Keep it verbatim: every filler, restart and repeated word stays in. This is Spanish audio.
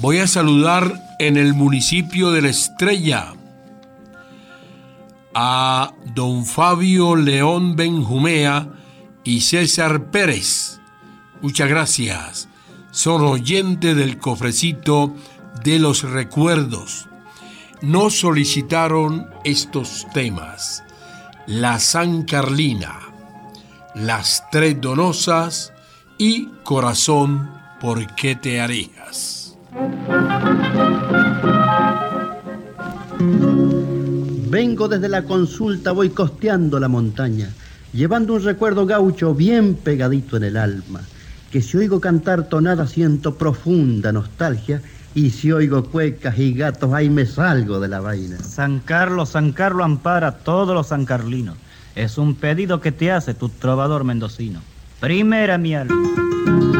Voy a saludar en el municipio de La Estrella a don Fabio León Benjumea y César Pérez. Muchas gracias. Son oyentes del cofrecito de los recuerdos. Nos solicitaron estos temas: La San Carlina, Las Tres Donosas y Corazón, ¿por qué te alejas? Vengo desde la consulta, voy costeando la montaña, llevando un recuerdo gaucho bien pegadito en el alma, que si oigo cantar tonada siento profunda nostalgia, y si oigo cuecas y gatos ahí me salgo de la vaina. San Carlos, San Carlos ampara a todos los sancarlinos. Es un pedido que te hace tu trovador mendocino. Primera mi alma.